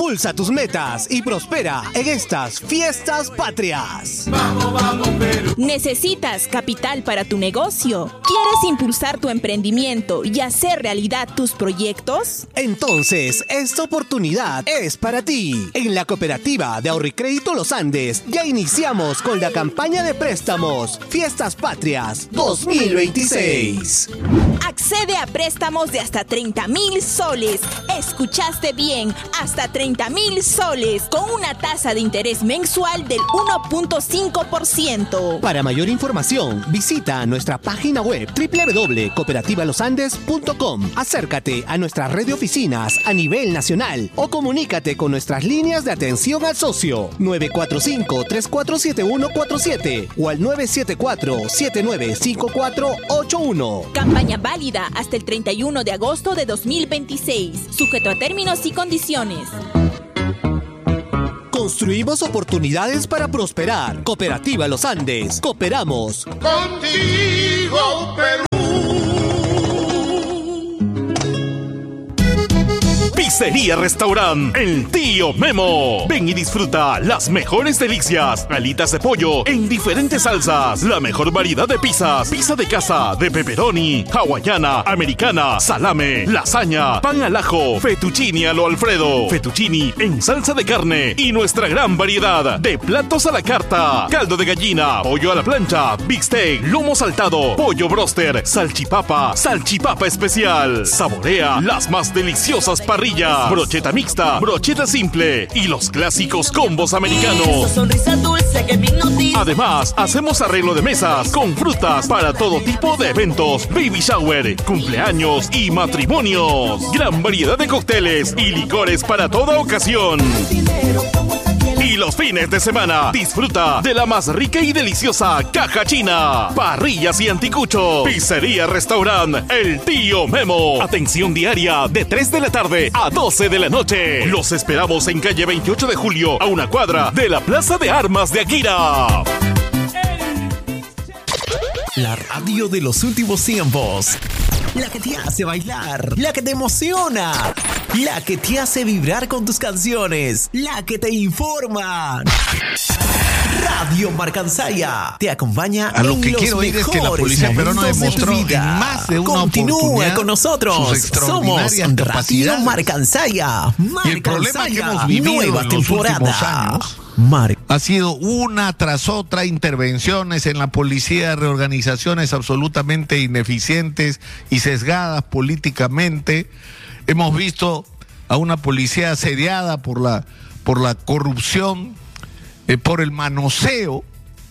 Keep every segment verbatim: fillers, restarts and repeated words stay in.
Impulsa tus metas y prospera en estas fiestas patrias. Vamos, vamos, Perú. ¿Necesitas capital para tu negocio? ¿Quieres impulsar tu emprendimiento y hacer realidad tus proyectos? Entonces, esta oportunidad es para ti. En la cooperativa de Ahorricrédito Los Andes ya iniciamos con la campaña de préstamos Fiestas Patrias dos mil veintiséis. Accede a préstamos de hasta treinta mil soles. Escuchaste bien, hasta treinta mil soles, con una tasa de interés mensual del uno punto cinco por ciento. Para mayor información, visita nuestra página web doble u doble u doble u punto cooperativa los andes punto com. Acércate a nuestra red de oficinas a nivel nacional o comunícate con nuestras líneas de atención al socio nueve cuatro cinco, tres cuatro siete uno cuatro siete o al nueve siete cuatro, siete nueve cinco cuatro ocho uno. Campaña válida hasta el treinta y uno de agosto de dos mil veintiséis. Sujeto a términos y condiciones. Construimos oportunidades para prosperar. Cooperativa Los Andes. Cooperamos Contigo, Perú. Pizzería Restaurant El Tío Memo. Ven y disfruta las mejores delicias. Alitas de pollo en diferentes salsas. La mejor variedad de pizzas. Pizza de casa, de pepperoni, hawaiana, americana, salame, lasaña, pan al ajo, fettuccini a lo Alfredo, fettuccini en salsa de carne y nuestra gran variedad de platos a la carta. Caldo de gallina, pollo a la plancha, bistec, lomo saltado, pollo broster, salchipapa, salchipapa especial. Saborea las más deliciosas parrillas. Brocheta mixta, brocheta simple y los clásicos combos americanos. Además, hacemos arreglo de mesas con frutas para todo tipo de eventos, baby shower, cumpleaños y matrimonios. Gran variedad de cócteles y licores para toda ocasión. Y los fines de semana, disfruta de la más rica y deliciosa caja china, parrillas y anticuchos. Pizzería Restaurant El Tío Memo. Atención diaria de tres de la tarde a doce de la noche. Los esperamos en calle veintiocho de julio, a una cuadra de la Plaza de Armas de Akira. La radio de los últimos tiempos. La que te hace bailar, la que te emociona, la que te hace vibrar con tus canciones, la que te informa. Radio Marcansaya te acompaña a lo en que los quiero oír es que la mejores policía peruana momentos de tu demostró en vida. más de una Continúa oportunidad con nosotros. sus Somos extraordinarias Radio capacidades. Marcansaya. Y el problema que hemos vivido nueva en los temporada. últimos años Mar- ha sido una tras otra intervenciones en la policía, reorganizaciones absolutamente ineficientes y sesgadas políticamente. Hemos visto a una policía asediada por la, por la corrupción, eh, por el manoseo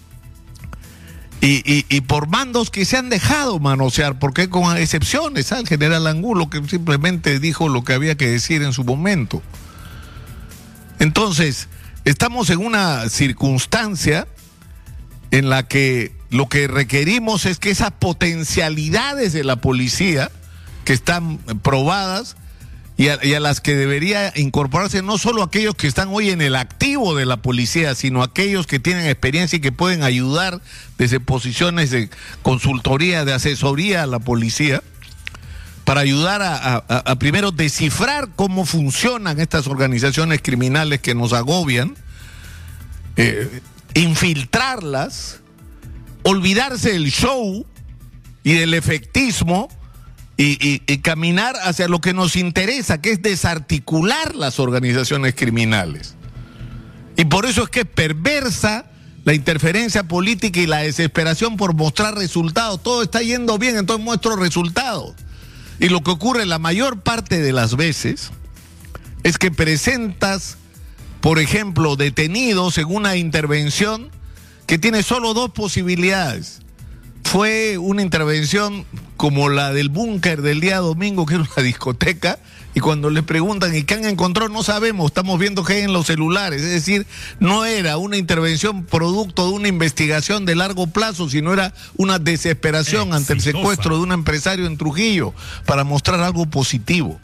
y, y, y por mandos que se han dejado manosear, porque con excepciones al general Angulo, que simplemente dijo lo que había que decir en su momento. Entonces, estamos en una circunstancia en la que lo que requerimos es que esas potencialidades de la policía, que están probadas y a, y a las que debería incorporarse no solo aquellos que están hoy en el activo de la policía, sino aquellos que tienen experiencia y que pueden ayudar desde posiciones de consultoría, de asesoría a la policía, para ayudar a, a, a primero descifrar cómo funcionan estas organizaciones criminales que nos agobian, eh, infiltrarlas, olvidarse del show y del efectismo y, y, y caminar hacia lo que nos interesa, que es desarticular las organizaciones criminales. Y por eso es que es perversa la interferencia política y la desesperación por mostrar resultados. Todo está yendo bien, entonces muestro resultados. Y lo que ocurre la mayor parte de las veces es que presentas, por ejemplo, detenidos en una intervención que tiene solo dos posibilidades. Fue una intervención como la del búnker del día domingo, que era una discoteca, y cuando le preguntan ¿y qué han encontrado? No sabemos, estamos viendo qué hay en los celulares. Es decir, no era una intervención producto de una investigación de largo plazo, sino era una desesperación ante el secuestro de un empresario en Trujillo para mostrar algo positivo.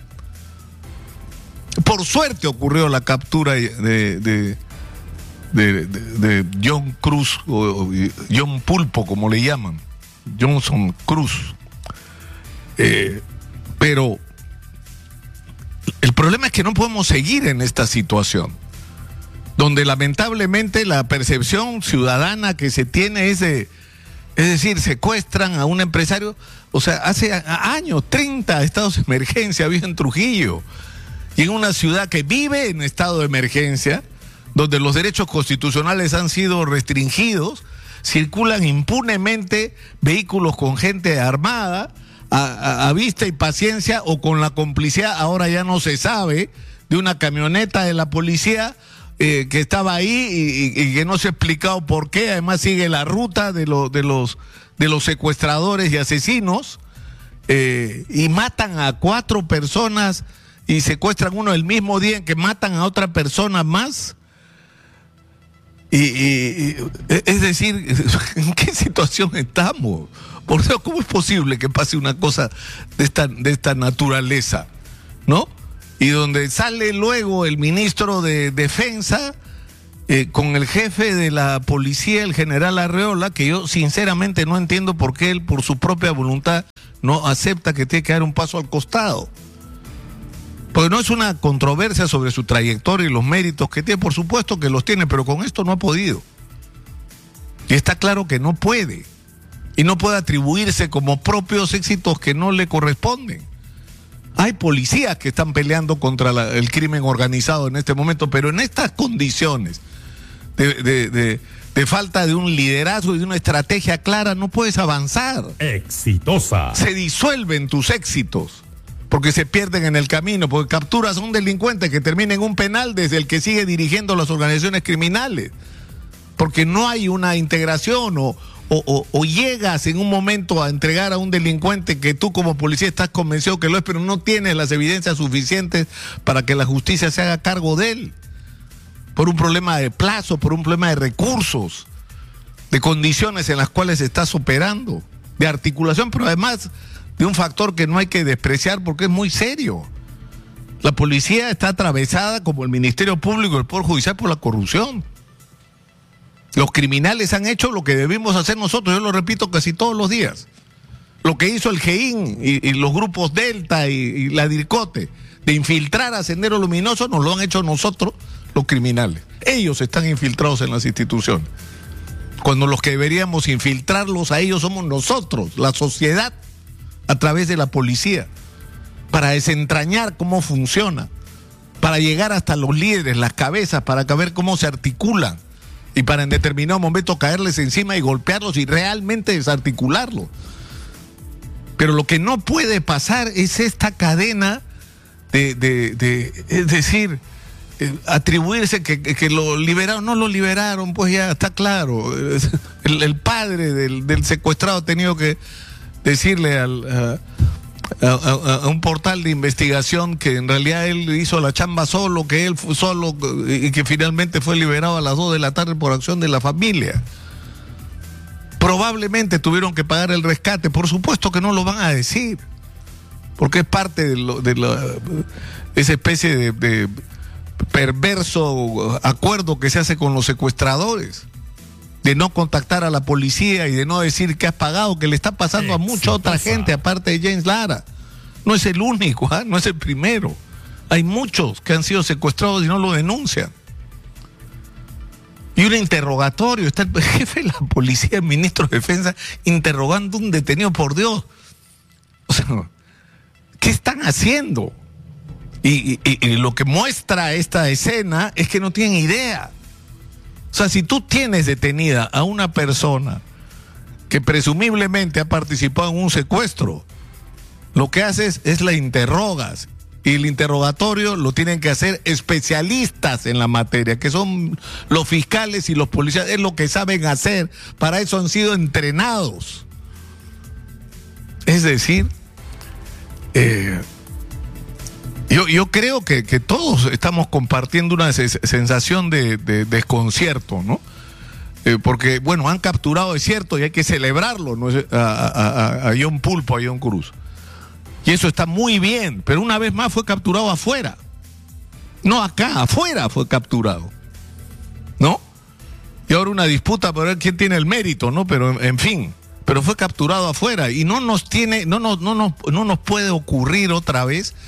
Por suerte ocurrió la captura de, de, de, de, de John Cruz, o John Pulpo, como le llaman, Johnson Cruz. Eh, pero el El problema es que no podemos seguir en esta situación, donde lamentablemente la percepción ciudadana que se tiene es de, es decir, secuestran a un empresario. O sea, hace años, treinta estados de emergencia había en Trujillo, y en una ciudad que vive en estado de emergencia, donde los derechos constitucionales han sido restringidos, circulan impunemente vehículos con gente armada, a, a, a vista y paciencia, o con la complicidad, ahora ya no se sabe, de una camioneta de la policía eh, que estaba ahí y, y, y que no se ha explicado por qué. Además sigue la ruta de, lo, de, los, de los secuestradores y asesinos, eh, y matan a cuatro personas y secuestran uno el mismo día en que matan a otra persona más. Y, y, y es decir, ¿en qué situación estamos? Por Dios, ¿cómo es posible que pase una cosa de esta, de esta naturaleza? ¿No? Y donde sale luego el ministro de Defensa eh, con el jefe de la policía, el general Arreola, que yo sinceramente no entiendo por qué él, por su propia voluntad, no acepta que tiene que dar un paso al costado. Porque no es una controversia sobre su trayectoria y los méritos que tiene, por supuesto que los tiene, pero con esto no ha podido. Y está claro que no puede. Y no puede atribuirse como propios éxitos que no le corresponden. Hay policías que están peleando contra la, el crimen organizado en este momento, pero en estas condiciones de, de, de, de falta de un liderazgo y de una estrategia clara, no puedes avanzar. Exitosa. Se disuelven tus éxitos, porque se pierden en el camino, porque capturas a un delincuente que termina en un penal desde el que sigue dirigiendo las organizaciones criminales, porque no hay una integración o, o, o, o llegas en un momento a entregar a un delincuente que tú como policía estás convencido que lo es, pero no tienes las evidencias suficientes para que la justicia se haga cargo de él, por un problema de plazo, por un problema de recursos, de condiciones en las cuales estás operando, de articulación, pero además de un factor que no hay que despreciar porque es muy serio. La policía está atravesada, como el Ministerio Público y el Poder Judicial, por la corrupción. Los criminales han hecho lo que debimos hacer nosotros, yo lo repito casi todos los días. Lo que hizo el G I N y, y los grupos Delta y, y la DIRCOTE, de infiltrar a Sendero Luminoso, nos lo han hecho nosotros, los criminales. Ellos están infiltrados en las instituciones, cuando los que deberíamos infiltrarlos a ellos somos nosotros, la sociedad, a través de la policía, para desentrañar cómo funciona, para llegar hasta los líderes, las cabezas, para ver cómo se articulan y para en determinado momento caerles encima y golpearlos y realmente desarticularlos. Pero lo que no puede pasar es esta cadena de, de, de es decir, eh, atribuirse que, que, que lo liberaron, no lo liberaron, pues ya está claro. El, el padre del, del secuestrado ha tenido que decirle al, a, a, a, a un portal de investigación que en realidad él hizo la chamba solo, que él fue solo y que finalmente fue liberado a las dos de la tarde por acción de la familia. Probablemente tuvieron que pagar el rescate, por supuesto que no lo van a decir, porque es parte de, lo, de la, esa especie de, de perverso acuerdo que se hace con los secuestradores, de no contactar a la policía y de no decir que has pagado, que le está pasando a mucha otra gente aparte de James Lara. No es el único, ¿eh? No es el primero. Hay muchos que han sido secuestrados y no lo denuncian. Y un interrogatorio, está el jefe de la policía, el ministro de Defensa, interrogando a un detenido, por Dios. O sea, ¿qué están haciendo? Y, y, y lo que muestra esta escena es que no tienen idea. O sea, si tú tienes detenida a una persona que presumiblemente ha participado en un secuestro, lo que haces es la interrogas. Y el interrogatorio lo tienen que hacer especialistas en la materia, que son los fiscales y los policías, es lo que saben hacer. Para eso han sido entrenados. Es decir, eh, yo, yo creo que, que todos estamos compartiendo una sensación de, de desconcierto, ¿no? Eh, porque, bueno, han capturado, es cierto, y hay que celebrarlo, ¿no? a, a, a, a John Pulpo, a John Cruz. Y eso está muy bien, pero una vez más fue capturado afuera. No acá, afuera fue capturado, ¿no? Y ahora una disputa para ver quién tiene el mérito, ¿no? Pero, en fin, pero fue capturado afuera y no nos tiene, no nos, no nos, no nos puede ocurrir otra vez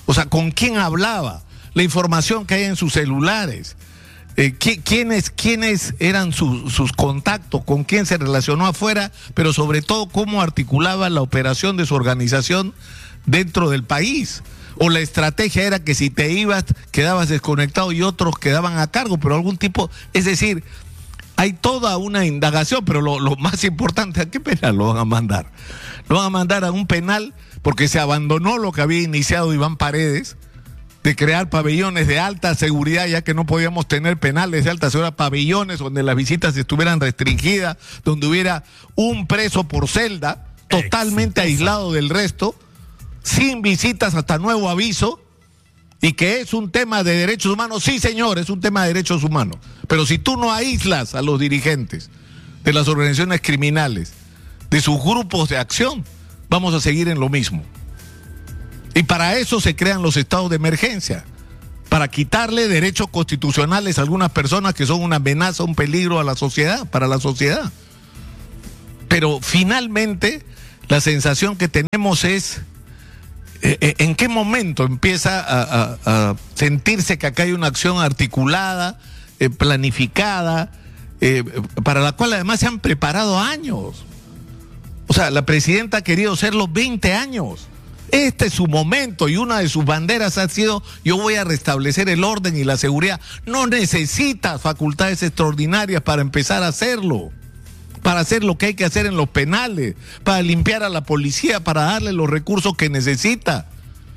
O sea, ¿con quién hablaba? La información que hay en sus celulares. Eh, ¿quiénes, ¿Quiénes eran su, sus contactos? ¿Con quién se relacionó afuera? Pero sobre todo, ¿cómo articulaba la operación de su organización dentro del país? O la estrategia era que si te ibas, quedabas desconectado y otros quedaban a cargo, pero algún tipo... Es decir, hay toda una indagación, pero lo, lo más importante, ¿a qué penal lo van a mandar? Lo van a mandar a un penal porque se abandonó lo que había iniciado Iván Paredes, de crear pabellones de alta seguridad, ya que no podíamos tener penales de alta seguridad, pabellones donde las visitas estuvieran restringidas, donde hubiera un preso por celda, totalmente aislado del resto, sin visitas hasta nuevo aviso, y que es un tema de derechos humanos. Sí, señor, es un tema de derechos humanos, pero si tú no aíslas a los dirigentes de las organizaciones criminales, de sus grupos de acción, vamos a seguir en lo mismo. Y para eso se crean los estados de emergencia, para quitarle derechos constitucionales a algunas personas que son una amenaza, un peligro a la sociedad, para la sociedad. Pero finalmente la sensación que tenemos es eh, en qué momento empieza a, a, a sentirse que acá hay una acción articulada, eh, planificada, eh, para la cual además se han preparado años. O sea, la presidenta ha querido hacerlo veinte años. Este es su momento y una de sus banderas ha sido: yo voy a restablecer el orden y la seguridad. No necesitas facultades extraordinarias para empezar a hacerlo, para hacer lo que hay que hacer en los penales, para limpiar a la policía, para darle los recursos que necesita.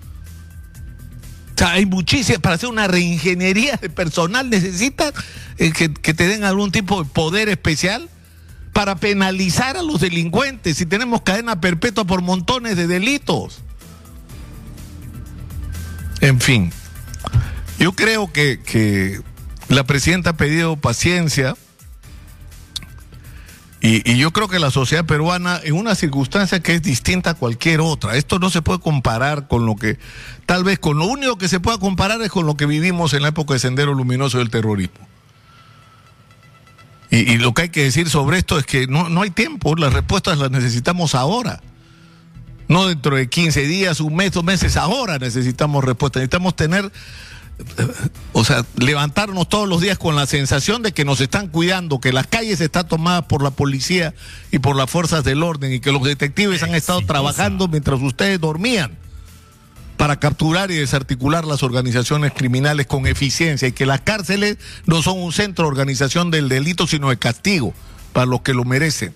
O sea, hay muchísimas, para hacer una reingeniería de personal necesitas eh, que, que te den algún tipo de poder especial para penalizar a los delincuentes, si tenemos cadena perpetua por montones de delitos. En fin, yo creo que, que la presidenta ha pedido paciencia y, y yo creo que la sociedad peruana, en una circunstancia que es distinta a cualquier otra, esto no se puede comparar con lo que, tal vez con lo único que se pueda comparar es con lo que vivimos en la época de Sendero Luminoso del terrorismo. Y, y lo que hay que decir sobre esto es que no, no hay tiempo, las respuestas las necesitamos ahora. No dentro de quince días, un mes, dos meses, ahora necesitamos respuestas. Necesitamos tener, o sea, levantarnos todos los días con la sensación de que nos están cuidando, que las calles están tomadas por la policía y por las fuerzas del orden, y que los detectives han estado trabajando mientras ustedes dormían para capturar y desarticular las organizaciones criminales con eficiencia, y que las cárceles no son un centro de organización del delito, sino de castigo para los que lo merecen.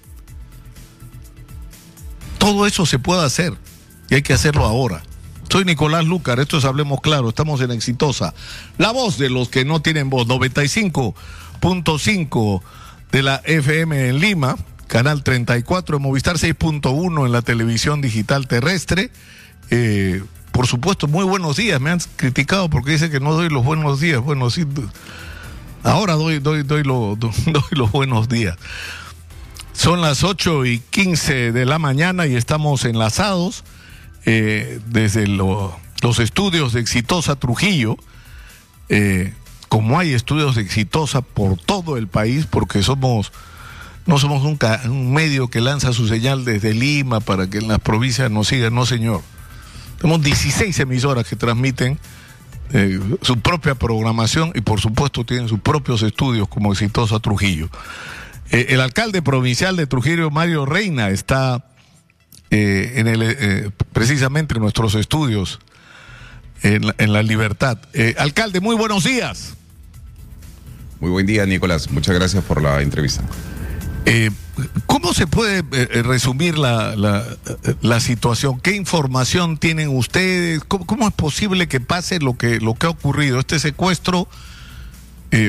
Todo eso se puede hacer y hay que hacerlo ahora. Soy Nicolás Lucar, esto es Hablemos Claro, estamos en Exitosa, la voz de los que no tienen voz, noventa y cinco punto cinco de la F M en Lima, canal treinta y cuatro de Movistar, seis punto uno en la televisión digital terrestre. Eh, por supuesto, muy buenos días. Me han criticado porque dicen que no doy los buenos días. Bueno, sí, ahora doy, doy, doy, lo, doy los buenos días. Son las ocho y quince de la mañana y estamos enlazados eh, desde lo, los estudios de Exitosa Trujillo. Eh, como hay estudios de Exitosa por todo el país, porque somos no somos nunca un medio que lanza su señal desde Lima para que en las provincias nos sigan, no señor. Tenemos dieciséis emisoras que transmiten eh, su propia programación y por supuesto tienen sus propios estudios como Exitosa Trujillo. Eh, el alcalde provincial de Trujillo, Mario Reina, está eh, en el, eh, precisamente en nuestros estudios en la, en la Libertad. Eh, alcalde, muy buenos días. Muy buen día, Nicolás. Muchas gracias por la entrevista. Eh, ¿Cómo se puede eh, resumir la, la, la situación? ¿Qué información tienen ustedes? ¿Cómo, cómo es posible que pase lo que, lo que ha ocurrido? Este secuestro... Eh,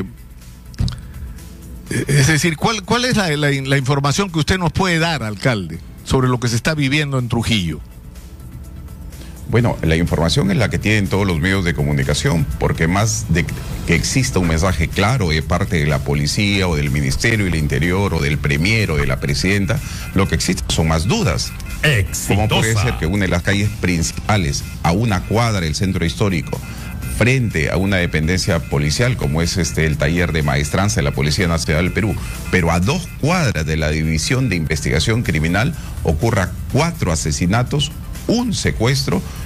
Es decir, ¿cuál, cuál es la, la, la información que usted nos puede dar, alcalde, sobre lo que se está viviendo en Trujillo? Bueno, la información es la que tienen todos los medios de comunicación, porque más de que exista un mensaje claro de parte de la policía o del Ministerio del Interior o del Premier o de la Presidenta, lo que existe son más dudas. Exitosa. ¿Cómo puede ser que una de las calles principales, a una cuadra del centro histórico, frente a una dependencia policial como es este el taller de maestranza de la Policía Nacional del Perú, pero a dos cuadras de la División de Investigación Criminal ocurra cuatro asesinatos, un secuestro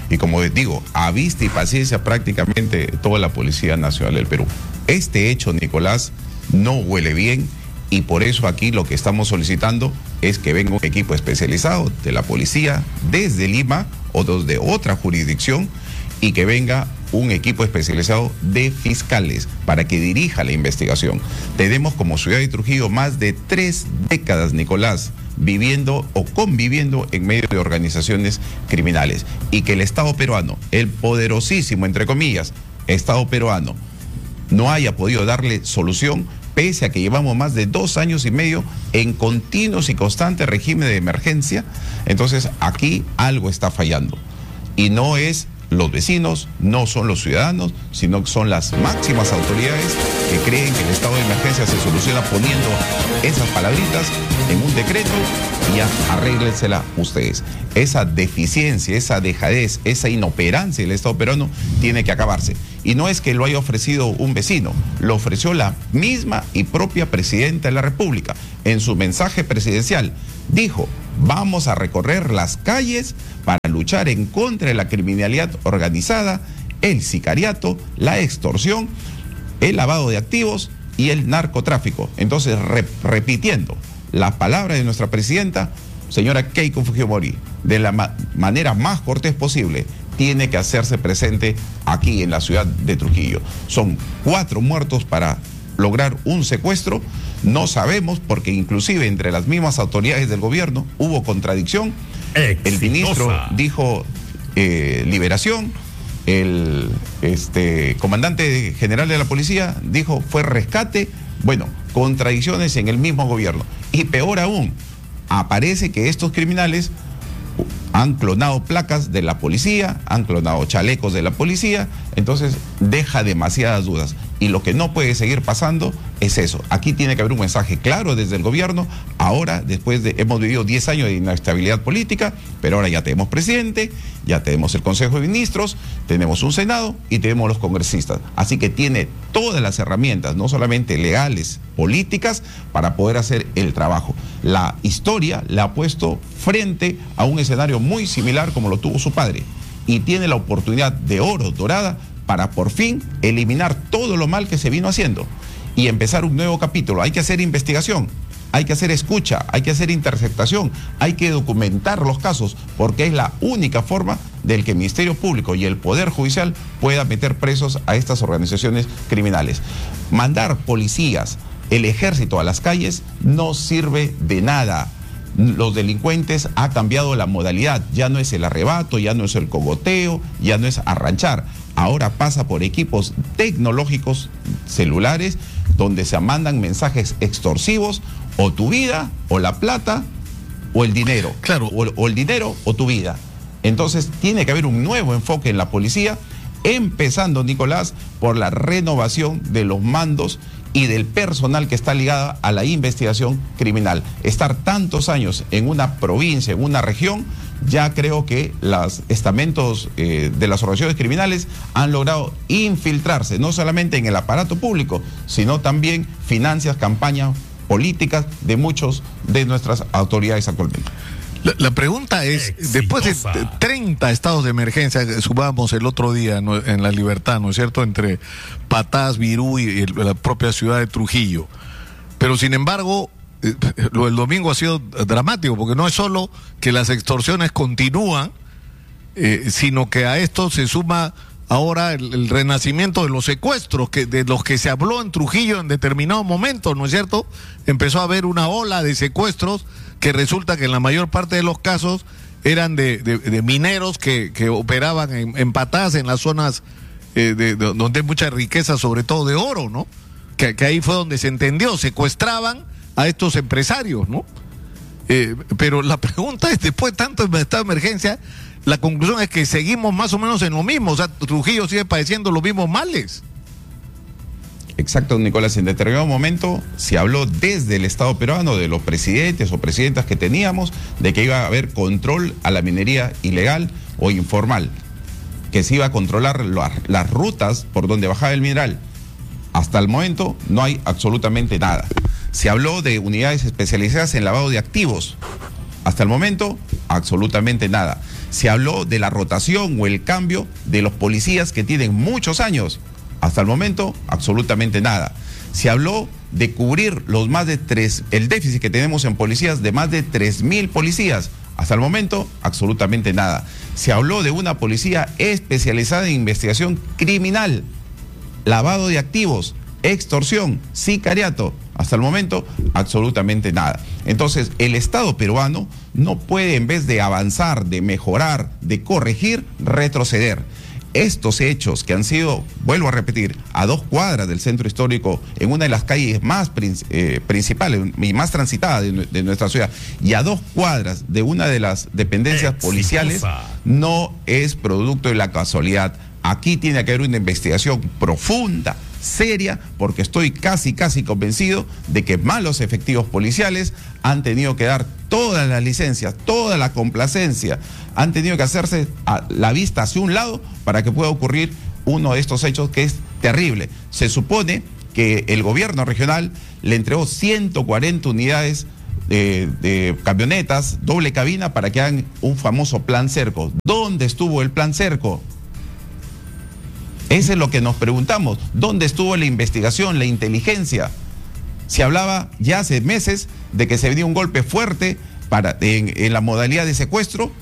y como digo, a vista y paciencia prácticamente toda la Policía Nacional del Perú. Este hecho, Nicolás, no huele bien y por eso aquí lo que estamos solicitando es que venga un equipo especializado de la policía desde Lima o desde otra jurisdicción y que venga un equipo especializado de fiscales para que dirija la investigación. Tenemos como ciudad de Trujillo más de tres décadas, Nicolás, viviendo o conviviendo en medio de organizaciones criminales y que el Estado peruano, el poderosísimo, entre comillas, Estado peruano, no haya podido darle solución pese a que llevamos más de dos años y medio en continuos y constante régimen de emergencia. Entonces aquí algo está fallando y no es los vecinos, no son los ciudadanos, sino que son las máximas autoridades que creen que el estado de emergencia se soluciona poniendo esas palabritas en un decreto y ya arréglensela ustedes. Esa deficiencia, esa dejadez, esa inoperancia del Estado peruano tiene que acabarse. Y no es que lo haya ofrecido un vecino, lo ofreció la misma y propia presidenta de la República. En su mensaje presidencial dijo: vamos a recorrer las calles para luchar en contra de la criminalidad organizada, el sicariato, la extorsión, el lavado de activos y el narcotráfico. Entonces, re repitiendo las palabras de nuestra presidenta, señora Keiko Fujimori, de la ma manera más cortés posible, tiene que hacerse presente aquí en la ciudad de Trujillo. Son cuatro muertos para lograr un secuestro. No sabemos, porque inclusive entre las mismas autoridades del gobierno hubo contradicción. Exitosa. El ministro dijo eh, liberación, el este, comandante general de la policía dijo fue rescate. Bueno, contradicciones en el mismo gobierno. Y peor aún, aparece que estos criminales han clonado placas de la policía, han clonado chalecos de la policía, entonces deja demasiadas dudas. Y lo que no puede seguir pasando es eso. Aquí tiene que haber un mensaje claro desde el gobierno. Ahora, después de, hemos vivido diez años de inestabilidad política, pero ahora ya tenemos presidente, ya tenemos el Consejo de Ministros, tenemos un Senado y tenemos los congresistas. Así que tiene todas las herramientas, no solamente legales, políticas, para poder hacer el trabajo. La historia la ha puesto frente a un escenario muy similar como lo tuvo su padre. Y tiene la oportunidad de oro, dorada, para por fin eliminar todo lo mal que se vino haciendo y empezar un nuevo capítulo. Hay que hacer investigación, hay que hacer escucha, hay que hacer interceptación, hay que documentar los casos, porque es la única forma del que el Ministerio Público y el Poder Judicial pueda meter presos a estas organizaciones criminales. Mandar policías, el ejército a las calles no sirve de nada. Los delincuentes ha cambiado la modalidad, ya no es el arrebato, ya no es el cogoteo, ya no es arranchar. Ahora pasa por equipos tecnológicos celulares donde se mandan mensajes extorsivos, o tu vida, o la plata, o el dinero. Claro. O, o el dinero o tu vida. Entonces tiene que haber un nuevo enfoque en la policía, empezando, Nicolás, por la renovación de los mandos y del personal que está ligado a la investigación criminal. Estar tantos años en una provincia, en una región, ya creo que los estamentos eh, de las organizaciones criminales han logrado infiltrarse, no solamente en el aparato público, sino también financias, campañas políticas de muchos de nuestras autoridades actualmente. La, la pregunta es, exitosa. Después de treinta estados de emergencia, subamos el otro día, ¿no?, en La Libertad, ¿no es cierto?, entre Patás, Virú y el, la propia ciudad de Trujillo. Pero sin embargo, eh, lo del domingo ha sido dramático, porque no es solo que las extorsiones continúan, eh, sino que a esto se suma ahora el, el renacimiento de los secuestros, que de los que se habló en Trujillo en determinado momento, ¿no es cierto? Empezó a haber una ola de secuestros que resulta que en la mayor parte de los casos eran de, de, de mineros que, que operaban en, en Patás, en las zonas eh, de, de, donde hay mucha riqueza, sobre todo de oro, ¿no? Que, que ahí fue donde se entendió, secuestraban a estos empresarios, ¿no? Eh, pero la pregunta es, después de tanto estado de emergencia, la conclusión es que seguimos más o menos en lo mismo, o sea, Trujillo sigue padeciendo los mismos males. Exacto, Nicolás. En determinado momento se habló desde el Estado peruano, de los presidentes o presidentas que teníamos, de que iba a haber control a la minería ilegal o informal, que se iba a controlar la, las rutas por donde bajaba el mineral. Hasta el momento no hay absolutamente nada. Se habló de unidades especializadas en lavado de activos. Hasta el momento, absolutamente nada. Se habló de la rotación o el cambio de los policías que tienen muchos años. Hasta el momento, absolutamente nada. Se habló de cubrir los más de tres, el déficit que tenemos en policías de más de tres mil policías. Hasta el momento, absolutamente nada. Se habló de una policía especializada en investigación criminal, lavado de activos, extorsión, sicariato. Hasta el momento, absolutamente nada. Entonces, el Estado peruano no puede, en vez de avanzar, de mejorar, de corregir, retroceder. Estos hechos que han sido, vuelvo a repetir, a dos cuadras del centro histórico, en una de las calles más eh, principales y más transitadas de, de nuestra ciudad, y a dos cuadras de una de las dependencias Exitosa. policiales, no es producto de la casualidad. Aquí tiene que haber una investigación profunda, seria, porque estoy casi, casi convencido de que malos efectivos policiales han tenido que dar todas las licencias, toda la complacencia, han tenido que hacerse a la vista hacia un lado para que pueda ocurrir uno de estos hechos que es terrible. Se supone que el gobierno regional le entregó ciento cuarenta unidades de, de camionetas, doble cabina, para que hagan un famoso plan cerco. ¿Dónde estuvo el plan cerco? Eso es lo que nos preguntamos. ¿Dónde estuvo la investigación, la inteligencia? Se hablaba ya hace meses de que se venía un golpe fuerte para, en, en la modalidad de secuestro.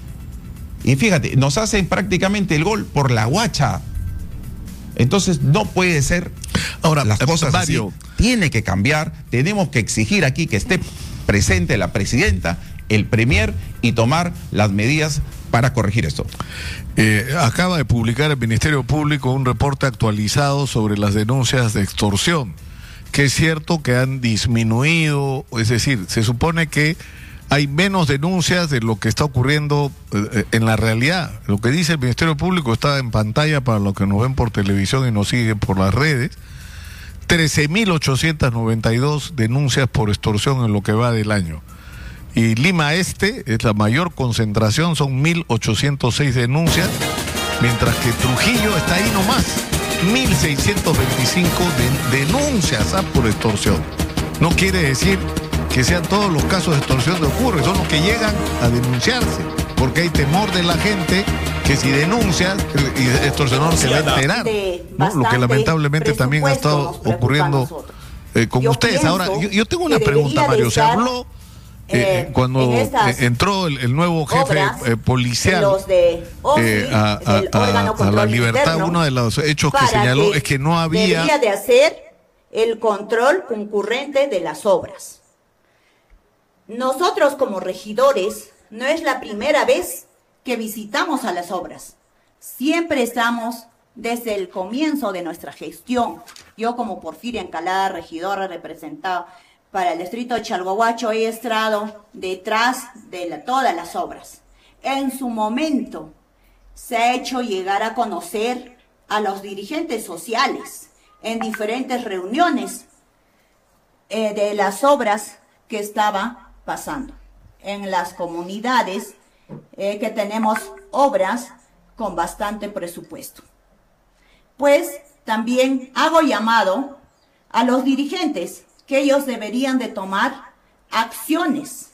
Y fíjate, nos hacen prácticamente el gol por la guacha. Entonces no puede ser. Ahora, las cosas Mario, así. Tiene que cambiar. Tenemos que exigir aquí que esté presente la presidenta, el premier, y tomar las medidas para corregir esto. Eh, acaba de publicar el Ministerio Público un reporte actualizado sobre las denuncias de extorsión, que es cierto que han disminuido, es decir, se supone que hay menos denuncias de lo que está ocurriendo eh, en la realidad. Lo que dice el Ministerio Público está en pantalla para los que nos ven por televisión y nos siguen por las redes. trece mil ochocientas noventa y dos denuncias por extorsión en lo que va del año. Y Lima Este es la mayor concentración, son mil ochocientas seis denuncias, mientras que Trujillo está ahí nomás, mil seiscientas veinticinco de, denuncias ¿ah? por extorsión. No quiere decir que sean todos los casos de extorsión que ocurren, son los que llegan a denunciarse, porque hay temor de la gente que si denuncia, el extorsionador se va a enterar, ¿no? Lo que lamentablemente también ha estado ocurriendo eh, con yo ustedes. Ahora, yo, yo tengo una pregunta, Mario, se habló... Eh, eh, cuando eh, entró el, el nuevo jefe eh, policial de OFI, eh, a, a, a, a la libertad, interno, uno de los hechos que señaló que es que no había... Debería de hacer el control concurrente de las obras. Nosotros como regidores, no es la primera vez que visitamos a las obras. Siempre estamos desde el comienzo de nuestra gestión. Yo como Porfiria Encalada, regidora representada para el distrito de Chalhuahuacho, he estado detrás de la, todas las obras. En su momento se ha hecho llegar a conocer a los dirigentes sociales en diferentes reuniones eh, de las obras que estaba pasando. En las comunidades eh, que tenemos obras con bastante presupuesto. Pues también hago llamado a los dirigentes que ellos deberían de tomar acciones,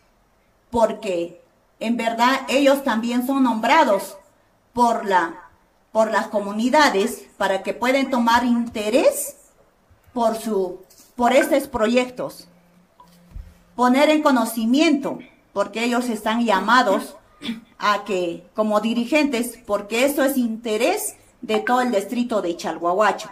porque en verdad ellos también son nombrados por, la, por las comunidades para que puedan tomar interés por, su, por estos proyectos, poner en conocimiento, porque ellos están llamados a que, como dirigentes, porque eso es interés de todo el distrito de Chalhuahuacho.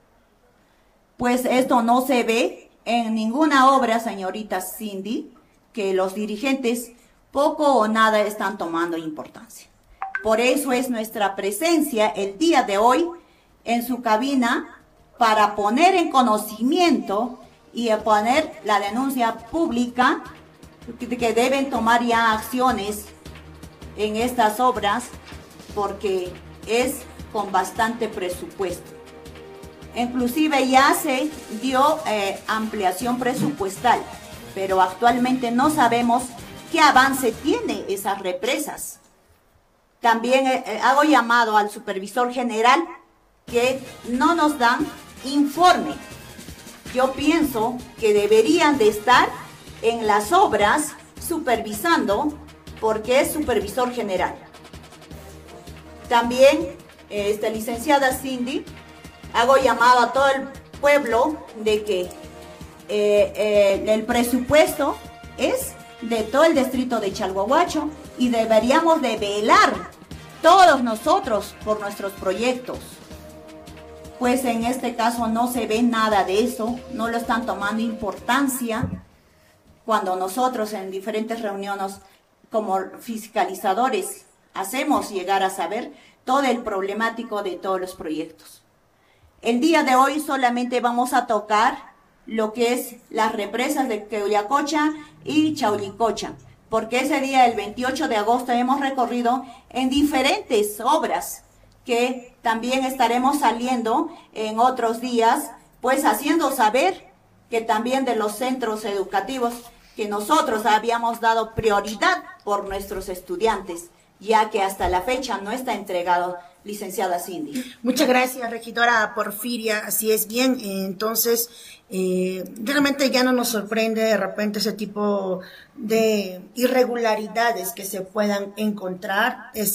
Pues esto no se ve en ninguna obra, señorita Cindy, que los dirigentes poco o nada están tomando importancia. Por eso es nuestra presencia el día de hoy en su cabina para poner en conocimiento y poner la denuncia pública que deben tomar ya acciones en estas obras porque es con bastante presupuesto. Inclusive ya se dio eh, ampliación presupuestal, pero actualmente no sabemos qué avance tiene esas represas. También eh, hago llamado al supervisor general que no nos dan informe. Yo pienso que deberían de estar en las obras supervisando porque es supervisor general. También, esta licenciada Cindy, hago llamado a todo el pueblo de que eh, eh, el presupuesto es de todo el distrito de Chalhuahuacho y deberíamos de velar todos nosotros por nuestros proyectos. Pues en este caso no se ve nada de eso, no lo están tomando importancia cuando nosotros en diferentes reuniones como fiscalizadores hacemos llegar a saber todo el problemático de todos los proyectos. El día de hoy solamente vamos a tocar lo que es las represas de Queuyacocha y Chaulicocha, porque ese día, el veintiocho de agosto, hemos recorrido en diferentes obras que también estaremos saliendo en otros días, pues haciendo saber que también de los centros educativos que nosotros habíamos dado prioridad por nuestros estudiantes, ya que hasta la fecha no está entregado, licenciada Cindy. Muchas gracias, regidora Porfiria, así es bien, entonces eh, realmente ya no nos sorprende de repente ese tipo de irregularidades que se puedan encontrar, es